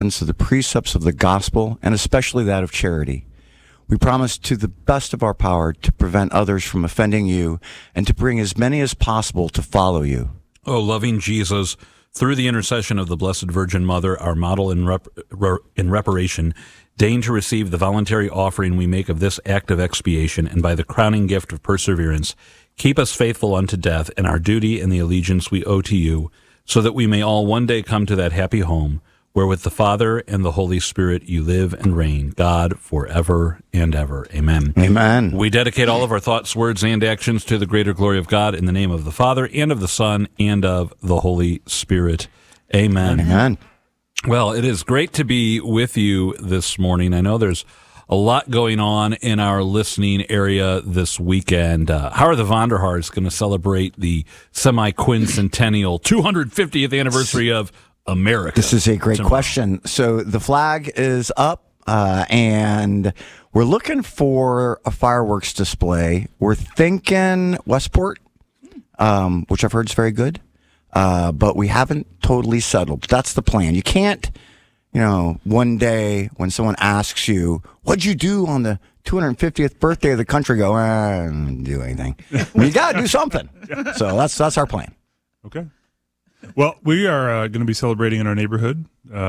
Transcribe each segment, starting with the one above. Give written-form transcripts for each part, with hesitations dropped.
of the precepts of the gospel, and especially that of charity. We promise to the best of our power to prevent others from offending you and to bring as many as possible to follow you. Oh, loving Jesus, through the intercession of the Blessed Virgin Mother, our model in reparation, deign to receive the voluntary offering we make of this act of expiation, and by the crowning gift of perseverance, keep us faithful unto death in our duty and the allegiance we owe to you, so that we may all one day come to that happy home, where with the Father and the Holy Spirit you live and reign, God, forever and ever. Amen. Amen. We dedicate all of our thoughts, words, and actions to the greater glory of God in the name of the Father and of the Son and of the Holy Spirit. Amen. Amen. Well, it is great to be with you this morning. I know there's a lot going on in our listening area this weekend. How are the Vonderhaars going to celebrate the semi-quincentennial 250th anniversary of America? This is a great question. So the flag is up, and we're looking for a fireworks display. We're thinking Westport, which I've heard is very good, but we haven't totally settled. That's the plan. You can't, one day when someone asks you, what'd you do on the 250th birthday of the country, go, I didn't do anything. You got to do something. So that's our plan. Okay. Well, we are going to be celebrating in our neighborhood.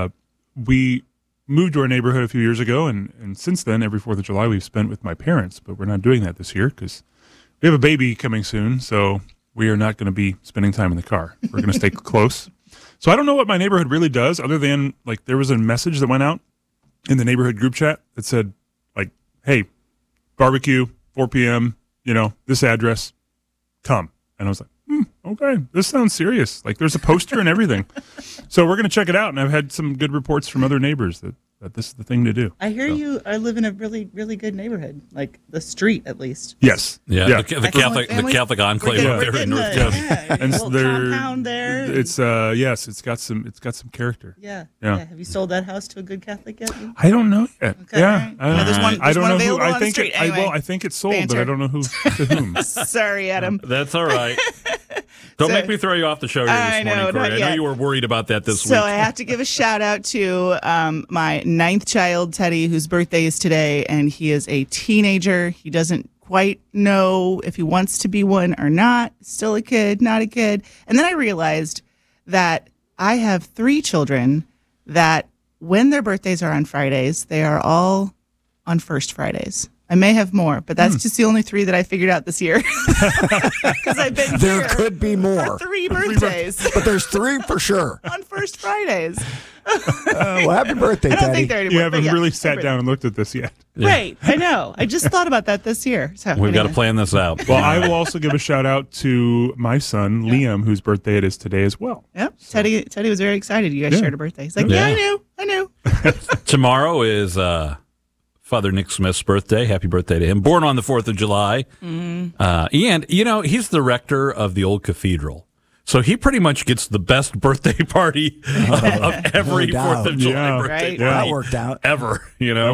We moved to our neighborhood a few years ago, and since then, every 4th of July we've spent with my parents, but we're not doing that this year because we have a baby coming soon, so we are not going to be spending time in the car. We're going to stay close. So I don't know what my neighborhood really does, other than, there was a message that went out in the neighborhood group chat that said, hey, barbecue, 4 p.m., this address, come. And I was like, okay, this sounds serious. There's a poster and everything. So we're going to check it out, and I've had some good reports from other neighbors that this is the thing to do. I hear you live in a really, really good neighborhood, the street at least. Yes. Yeah. The Catholic enclave up there in North County. And compound there. It's yes, it's got some character. Yeah. Have you sold that house to a good Catholic yet? I don't know yet. Okay, yeah. Right. There's one I don't know who. I think I think it's sold, Banter. but I don't know who to whom. Sorry, Adam. That's all right. Don't make me throw you off the show here this morning, Corey. I know you were worried about that this week. So I have to give a shout out to my 9th child, Teddy, whose birthday is today, and he is a teenager. He doesn't quite know if he wants to be one or not. Still a kid, not a kid. And then I realized that I have 3 children that when their birthdays are on Fridays, they are all on First Fridays. I may have more, but that's just the only 3 that I figured out this year. Because I've been there could be more. For 3 birthdays. But there's 3 for sure. On First Fridays. Well, happy birthday, Teddy. I don't think there are any You more, haven't but really sat down and looked at this yet. Right, I know. I just thought about that this year. So We've got to plan this out. Well, I will also give a shout out to my son, Liam, whose birthday it is today as well. Yep. So. Teddy was very excited you guys shared a birthday. He's like, I knew. Tomorrow is Father Nick Smith's birthday. Happy birthday to him. Born on the 4th of July. Mm-hmm. And, he's the rector of the old cathedral. So he pretty much gets the best birthday party of every 4th of July birthday party. That worked out. Ever,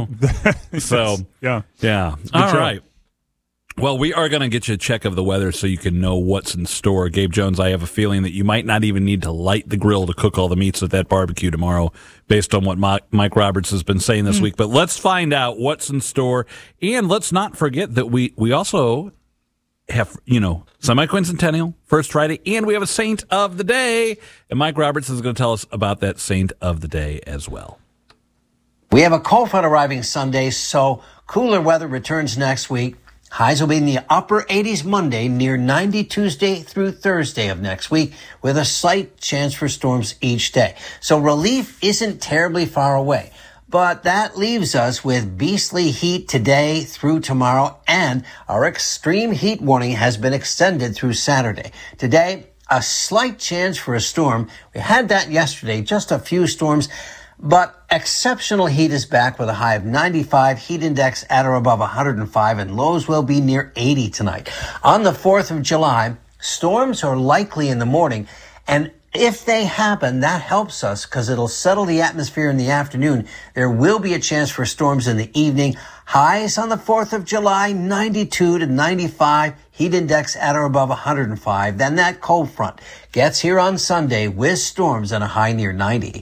So, yeah. All right. Well, we are going to get you a check of the weather so you can know what's in store. Gabe Jones, I have a feeling that you might not even need to light the grill to cook all the meats at that barbecue tomorrow based on what Mike Roberts has been saying this week. But let's find out what's in store. And let's not forget that we also have, semi-quincentennial, First Friday, and we have a Saint of the Day. And Mike Roberts is going to tell us about that Saint of the Day as well. We have a cold front arriving Sunday, so cooler weather returns next week. Highs will be in the upper 80s Monday, near 90 Tuesday through Thursday of next week, with a slight chance for storms each day. So relief isn't terribly far away. But that leaves us with beastly heat today through tomorrow, and our extreme heat warning has been extended through Saturday. Today, a slight chance for a storm. We had that yesterday, just a few storms. But exceptional heat is back with a high of 95, heat index at or above 105, and lows will be near 80 tonight. On the 4th of July, storms are likely in the morning, and if they happen, that helps us because it'll settle the atmosphere in the afternoon. There will be a chance for storms in the evening. Highs on the 4th of July, 92 to 95, heat index at or above 105. Then that cold front gets here on Sunday with storms and a high near 90.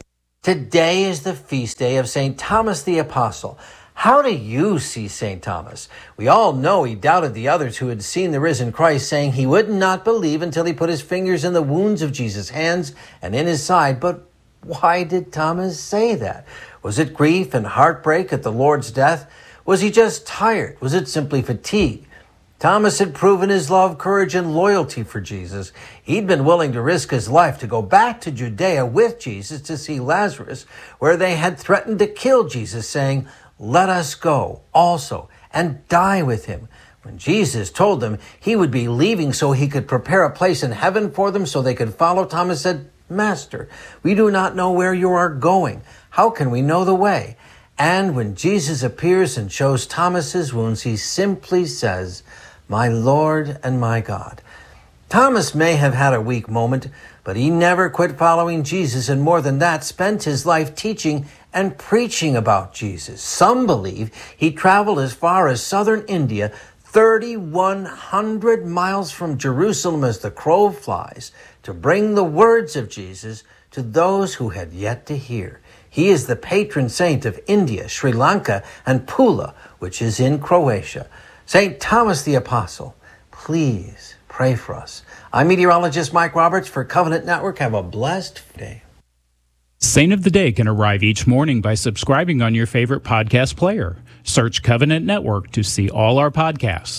Today is the feast day of St. Thomas the Apostle. How do you see St. Thomas? We all know he doubted the others who had seen the risen Christ, saying he would not believe until he put his fingers in the wounds of Jesus' hands and in his side. But why did Thomas say that? Was it grief and heartbreak at the Lord's death? Was he just tired? Was it simply fatigue? Thomas had proven his love, courage, and loyalty for Jesus. He'd been willing to risk his life to go back to Judea with Jesus to see Lazarus, where they had threatened to kill Jesus, saying, "Let us go also and die with him." When Jesus told them he would be leaving so he could prepare a place in heaven for them so they could follow, Thomas said, "Master, we do not know where you are going. How can we know the way?" And when Jesus appears and shows Thomas his wounds, he simply says, "My Lord and my God." Thomas may have had a weak moment, but he never quit following Jesus, and more than that, spent his life teaching and preaching about Jesus. Some believe he traveled as far as southern India, 3,100 miles from Jerusalem as the crow flies, to bring the words of Jesus to those who had yet to hear. He is the patron saint of India, Sri Lanka, and Pula, which is in Croatia. St. Thomas the Apostle, please pray for us. I'm meteorologist Mike Roberts for Covenant Network. Have a blessed day. Saint of the Day can arrive each morning by subscribing on your favorite podcast player. Search Covenant Network to see all our podcasts.